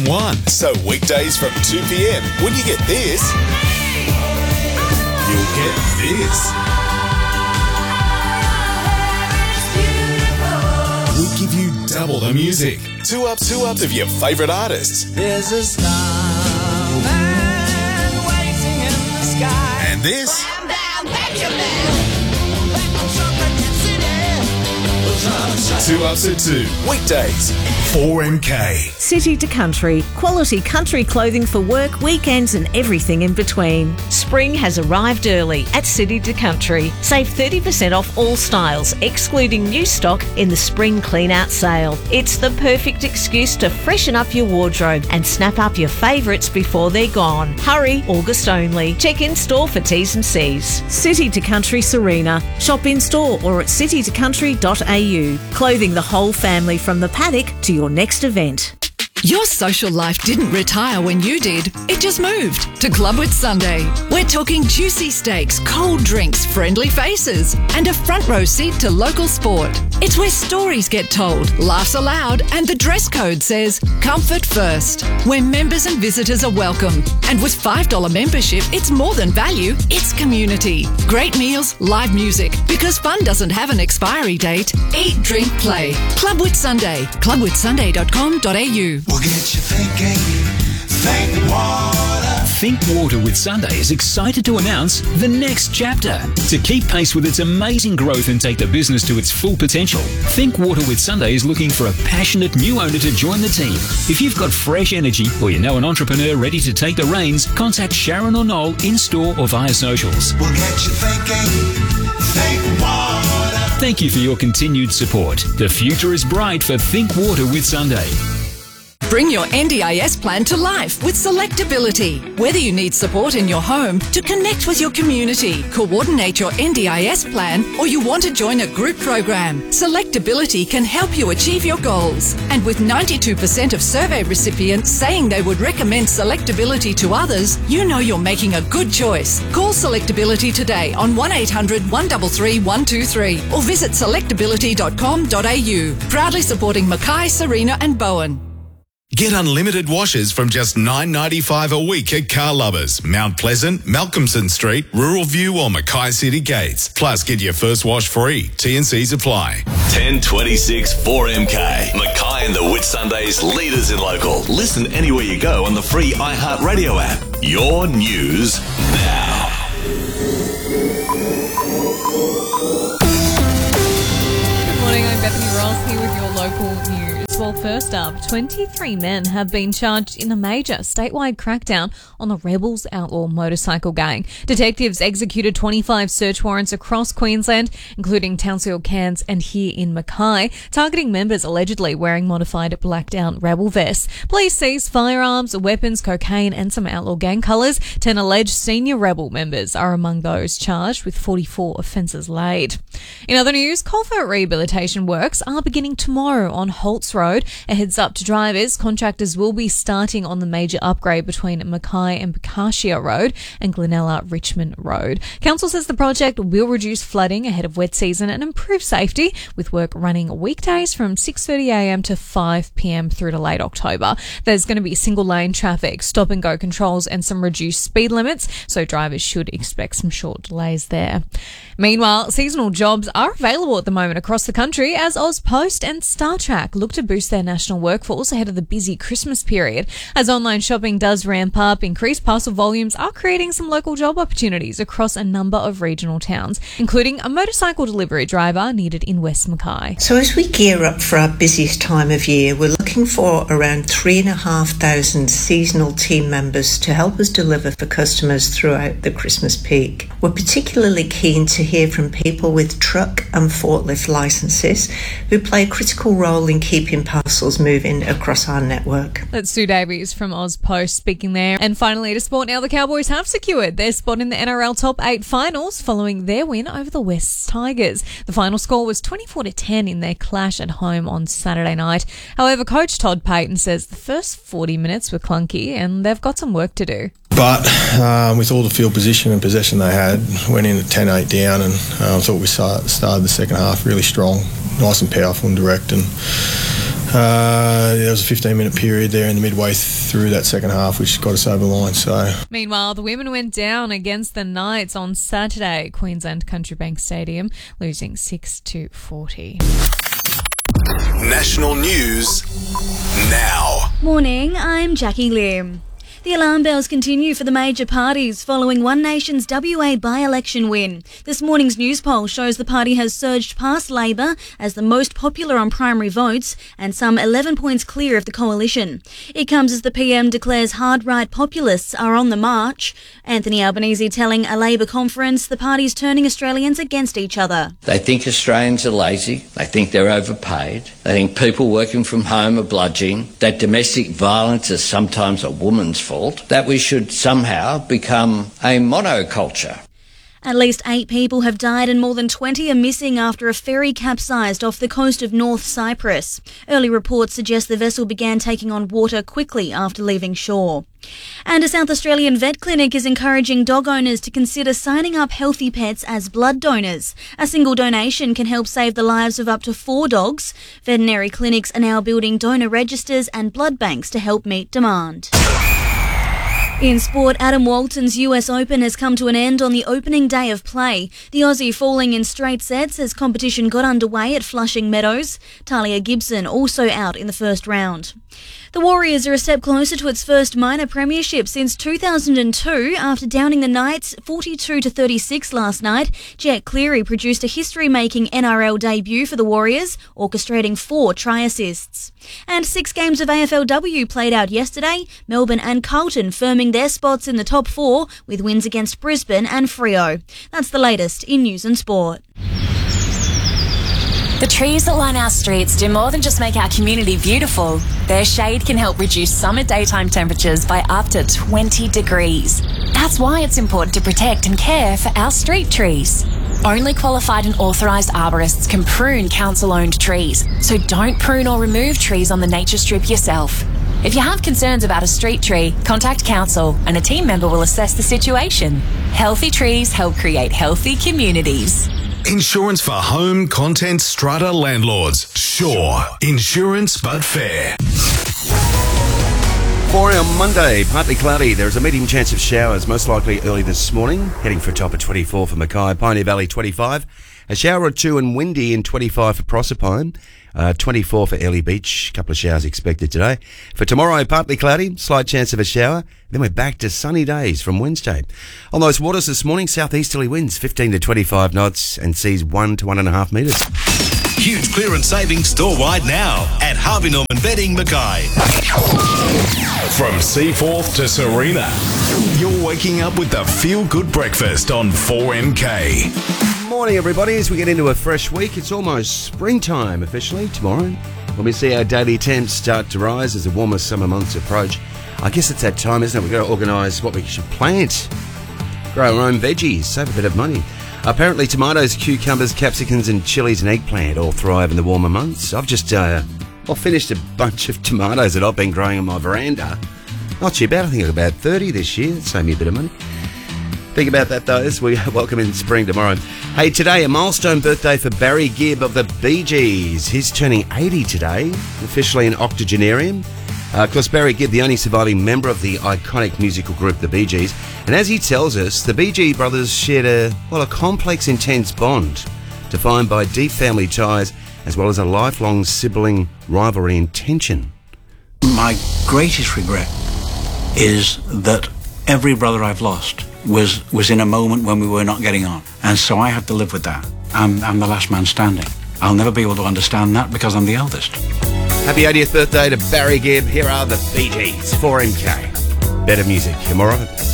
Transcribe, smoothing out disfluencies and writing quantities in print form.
1. So weekdays from 2 p.m. When you get this, you'll get this. We'll give you double the music. Two ups of your favourite artists. There's a starman waiting in the sky. And this. Two ups at 2. Weekdays. 4MK. City to Country. Quality country clothing for work, weekends and everything in between. Spring has arrived early at City to Country. Save 30% off all styles, excluding new stock in the spring clean-out sale. It's the perfect excuse to freshen up your wardrobe and snap up your favourites before they're gone. Hurry, August only. Check in store for T's and C's. City to Country Serena. Shop in store or at citytocountry.au. Clothing the whole family from the paddock to your next event. Your social life didn't retire when you did. It just moved to Clubwood Sunday. We're talking juicy steaks, cold drinks, friendly faces, and a front row seat to local sport. It's where stories get told, laughs aloud, and the dress code says comfort first, where members and visitors are welcome. And with $5 membership, it's more than value, it's community. Great meals, live music, because fun doesn't have an expiry date. Eat, drink, play. Clubwood Sunday. clubwoodsunday.com.au. We'll get you thinking, think water. Think Water with Sunday is excited to announce the next chapter. To keep pace with its amazing growth and take the business to its full potential, Think Water with Sunday is looking for a passionate new owner to join the team. If you've got fresh energy or you know an entrepreneur ready to take the reins, contact Sharon or Noel in store or via socials. We'll get you thinking, think water. Thank you for your continued support. The future is bright for Think Water with Sunday. Bring your NDIS plan to life with Selectability. Whether you need support in your home, to connect with your community, coordinate your NDIS plan, or you want to join a group program, Selectability can help you achieve your goals. And with 92% of survey recipients saying they would recommend Selectability to others, you know you're making a good choice. Call Selectability today on 1800 133 123 or visit selectability.com.au. Proudly supporting Mackay, Serena and Bowen. Get unlimited washes from just $9.95 a week at Car Lovers, Mount Pleasant, Malcolmson Street, Rural View or Mackay City Gates. Plus, get your first wash free. T&Cs apply. 1026 4MK. Mackay and the Whitsundays leaders in local. Listen anywhere you go on the free iHeartRadio app. Your news now. Good morning, I'm Bethany Ross here with your local news. Well, first up, 23 men have been charged in a major statewide crackdown on the Rebels Outlaw motorcycle gang. Detectives executed 25 search warrants across Queensland, including Townsville, Cairns and here in Mackay, targeting members allegedly wearing modified blacked-out rebel vests. Police seized firearms, weapons, cocaine and some outlaw gang colours. 10 alleged senior rebel members are among those charged, with 44 offences laid. In other news, culvert rehabilitation works are beginning tomorrow on Holtz Road. A heads up to drivers, contractors will be starting on the major upgrade between Mackay and Bicashia Road and Glenella Richmond Road. Council says the project will reduce flooding ahead of wet season and improve safety, with work running weekdays from 6:30am to 5pm through to late October. There's going to be single lane traffic, stop and go controls and some reduced speed limits, so drivers should expect some short delays there. Meanwhile, seasonal jobs are available at the moment across the country as AusPost and StarTrack look to boost their national workforce ahead of the busy Christmas period. As online shopping does ramp up, increased parcel volumes are creating some local job opportunities across a number of regional towns, including a motorcycle delivery driver needed in West Mackay. So as we gear up for our busiest time of year, we're looking for around 3,500 seasonal team members to help us deliver for customers throughout the Christmas peak. We're particularly keen to hear from people with truck and forklift licences who play a critical role in keeping parcels moving across our network. That's Sue Davies from AusPost speaking there. And finally to sport now, the Cowboys have secured their spot in the NRL Top 8 finals following their win over the Wests Tigers. The final score was 24-10 in their clash at home on Saturday night. However, coach Todd Payton says the first 40 minutes were clunky and they've got some work to do. But with all the field position and possession they had, went in at 10-8 down and thought we started the second half really strong, nice and powerful and direct, and There was a 15-minute period there in the midway through that second half, which got us over the line. So, Meanwhile, the women went down against the Knights on Saturday at Queensland Country Bank Stadium, losing 6-40. National news now. Morning, I'm Jackie Lim. The alarm bells continue for the major parties following One Nation's WA by-election win. This morning's news poll shows the party has surged past Labor as the most popular on primary votes and some 11 points clear of the coalition. It comes as the PM declares hard-right populists are on the march. Anthony Albanese telling a Labor conference the party's turning Australians against each other. They think Australians are lazy, they think they're overpaid, they think people working from home are bludgeoning, that domestic violence is sometimes a woman's fault, that we should somehow become a monoculture. At least 8 people have died and more than 20 are missing after a ferry capsized off the coast of North Cyprus. Early reports suggest the vessel began taking on water quickly after leaving shore. And a South Australian vet clinic is encouraging dog owners to consider signing up healthy pets as blood donors. A single donation can help save the lives of up to 4 dogs. Veterinary clinics are now building donor registers and blood banks to help meet demand. In sport, Adam Walton's US Open has come to an end on the opening day of play. The Aussie falling in straight sets as competition got underway at Flushing Meadows. Talia Gibson also out in the first round. The Warriors are a step closer to its first minor premiership since 2002 after downing the Knights 42-36 last night. Jet Cleary produced a history-making NRL debut for the Warriors, orchestrating 4 try assists. And 6 games of AFLW played out yesterday, Melbourne and Carlton firming their spots in the top 4 with wins against Brisbane and Freo. That's the latest in news and sport. The trees that line our streets do more than just make our community beautiful. Their shade can help reduce summer daytime temperatures by up to 20 degrees. That's why it's important to protect and care for our street trees. Only qualified and authorised arborists can prune council-owned trees, so don't prune or remove trees on the nature strip yourself. If you have concerns about a street tree, contact council and a team member will assess the situation. Healthy trees help create healthy communities. Insurance for home, content, strata landlords. Sure. Insurance but fair. 4 on Monday, partly cloudy. There is a medium chance of showers, most likely early this morning. Heading for a top of 24 for Mackay. Pioneer Valley 25. A shower or 2 and windy in 25 for Proserpine. 24 for Early Beach. A couple of showers expected today. For tomorrow, partly cloudy, slight chance of a shower. Then we're back to sunny days from Wednesday. On those waters this morning, southeasterly winds 15 to 25 knots and seas 1 to 1.5 metres. Huge clearance savings store-wide now at Harvey Norman Bedding, Mackay. From Seaforth to Serena, you're waking up with the feel-good breakfast on 4MK. Morning, everybody. As we get into a fresh week, it's almost springtime officially tomorrow. When we see our daily temps start to rise as the warmer summer months approach. I guess it's that time, isn't it? We've got to organise what we should plant. Grow our own veggies, save a bit of money. Apparently tomatoes, cucumbers, capsicums and chilies and eggplant all thrive in the warmer months. I've just finished a bunch of tomatoes that I've been growing on my veranda. Not too bad. I think I've got about 30 this year. It'll save me a bit of money. Think about that, though, as we welcome in spring tomorrow. Hey, today, a milestone birthday for Barry Gibb of the Bee Gees. He's turning 80 today, officially an octogenarian. Of course, Barry Gibb, the only surviving member of the iconic musical group, the Bee Gees. And as he tells us, the Bee Gees brothers shared a complex, intense bond, defined by deep family ties, as well as a lifelong sibling rivalry and tension. My greatest regret is that every brother I've lost was in a moment when we were not getting on. And so I had to live with that. I'm the last man standing. I'll never be able to understand that because I'm the eldest. Happy 80th birthday to Barry Gibb. Here are the Bee Gees, 4MK. Better music. More of it.